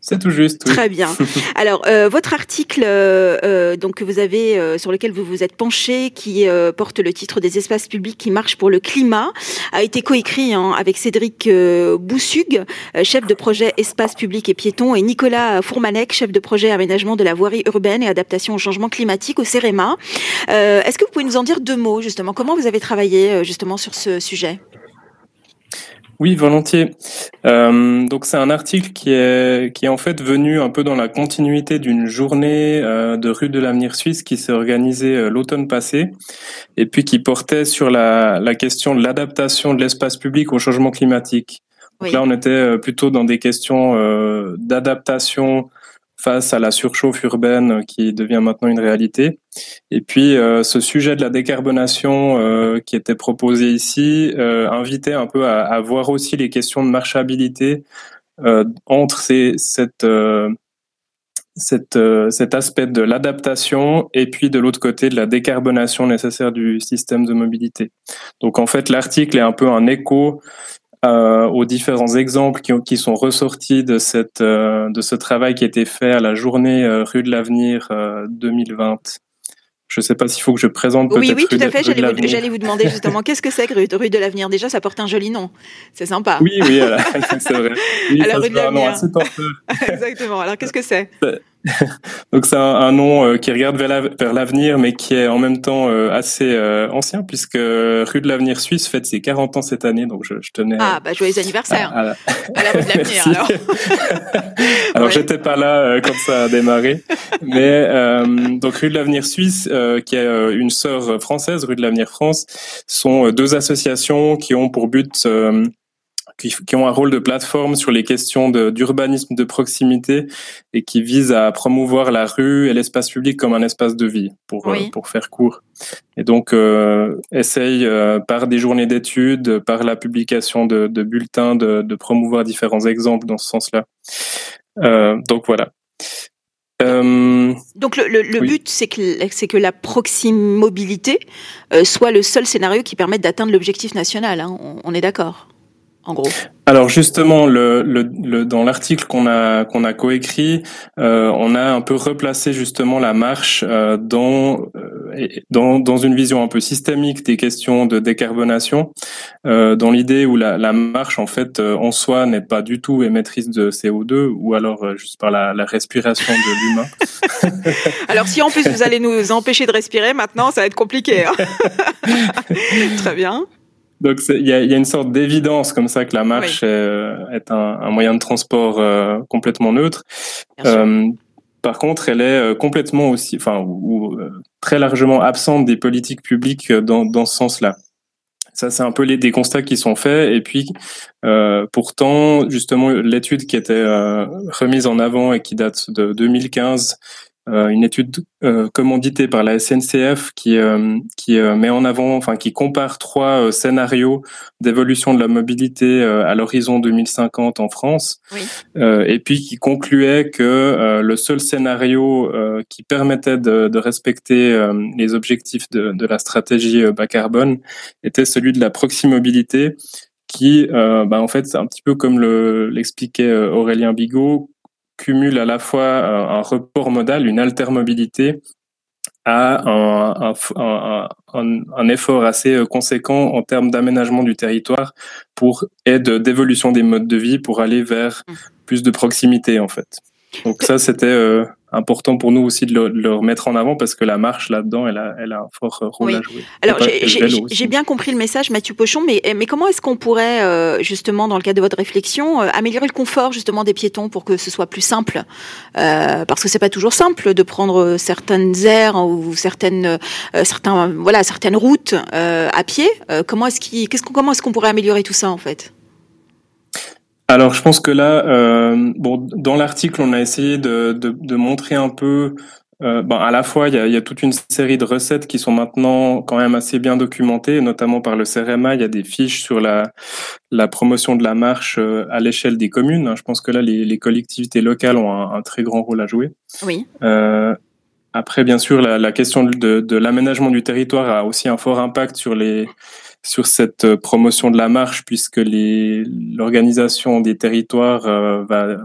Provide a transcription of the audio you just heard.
C'est tout juste, oui. Très bien. Alors, votre article donc que vous avez sur lequel vous vous êtes penché, qui porte le titre des espaces publics qui marchent pour le climat, a été coécrit avec Cédric Boussug, chef de projet espaces publics et piétons, et Nicolas Fourmanec, chef de projet aménagement de la voirie urbaine et adaptation au changement climatique au CEREMA. Est-ce que vous pouvez nous en dire 2 mots, justement? Comment vous avez travaillé justement sur ce sujet? Oui, volontiers. Donc c'est un article qui est en fait venu un peu dans la continuité d'une journée de Rue de l'Avenir Suisse qui s'est organisée l'automne passé et puis qui portait sur la question de l'adaptation de l'espace public au changement climatique. Donc là, on était plutôt dans des questions d'adaptation face à la surchauffe urbaine qui devient maintenant une réalité. Et puis, ce sujet de la décarbonation qui était proposé ici invitait un peu à voir aussi les questions de marchabilité entre cet aspect de l'adaptation et puis de l'autre côté de la décarbonation nécessaire du système de mobilité. Donc, en fait, l'article est un peu un écho aux différents exemples qui sont ressortis de ce travail qui a été fait à la journée Rue de l'Avenir 2020. Je ne sais pas s'il faut que je présente peut-être. Oui, tout à fait. J'allais vous demander justement qu'est-ce que c'est que Rue de l'Avenir. Déjà, ça porte un joli nom. C'est sympa. Oui, c'est vrai. Oui, alors, Rue de l'Avenir. Exactement. Alors, qu'est-ce que c'est? Donc c'est un nom qui regarde vers l'avenir, mais qui est en même temps assez ancien, puisque Rue de l'Avenir Suisse fête ses 40 ans cette année, donc je tenais... joyeux anniversaire à la Rue de l'Avenir, alors. Alors j'étais pas là quand ça a démarré, mais donc Rue de l'Avenir Suisse, qui est une sœur française, Rue de l'Avenir France, sont 2 associations qui ont pour but... qui ont un rôle de plateforme sur les questions d'urbanisme de proximité et qui visent à promouvoir la rue et l'espace public comme un espace de vie, pour faire court. Et donc, essayent par des journées d'études, par la publication de bulletins, de promouvoir différents exemples dans ce sens-là. Donc voilà. Donc le but, c'est que la proximobilité soit le seul scénario qui permette d'atteindre l'objectif national, hein, on est d'accord? En gros. Alors justement, dans l'article qu'on a coécrit, on a un peu replacé justement la marche dans une vision un peu systémique des questions de décarbonation, dans l'idée où la marche en fait en soi n'est pas du tout émettrice de CO2 ou alors juste par la respiration de l'humain. Alors si en plus vous allez nous empêcher de respirer maintenant, ça va être compliqué. Hein. Très bien. Donc il y a une sorte d'évidence comme ça que la marche est un moyen de transport complètement neutre. Par contre, elle est complètement aussi, très largement absente des politiques publiques dans ce sens-là. Ça, c'est un peu des constats qui sont faits. Et puis, pourtant, justement, l'étude qui était remise en avant et qui date de 2015, une étude commanditée par la SNCF qui met en avant, qui compare 3 scénarios d'évolution de la mobilité à l'horizon 2050 en France, et puis qui concluait que le seul scénario qui permettait de respecter les objectifs de la stratégie bas carbone était celui de la proximobilité, qui, en fait, c'est un petit peu comme l'expliquait Aurélien Bigot, cumule à la fois un report modal, une altermobilité, à un effort assez conséquent en termes d'aménagement du territoire et d'évolution des modes de vie pour aller vers plus de proximité, en fait. Donc ça, c'était important pour nous aussi de le remettre en avant parce que la marche là-dedans, elle a un fort rôle à jouer. Alors j'ai bien compris le message, Mathieu Pochon, mais comment est-ce qu'on pourrait justement, dans le cadre de votre réflexion, améliorer le confort justement des piétons pour que ce soit plus simple, parce que c'est pas toujours simple de prendre certaines aires ou certaines routes à pied. Comment est-ce qu'on pourrait améliorer tout ça en fait? Alors, je pense que là, dans l'article, on a essayé de montrer un peu, à la fois, il y a toute une série de recettes qui sont maintenant quand même assez bien documentées, notamment par le CEREMA. Il y a des fiches sur la promotion de la marche à l'échelle des communes. Je pense que là, les collectivités locales ont un très grand rôle à jouer. Oui. Après, bien sûr, la question de l'aménagement du territoire a aussi un fort impact sur cette promotion de la marche, puisque l'organisation des territoires va